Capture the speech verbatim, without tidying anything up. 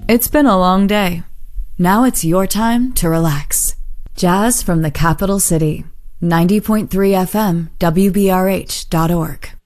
It's been a long day. Now it's your time to relax. Jazz from the capital city. ninety point three F M, W B R H dot org.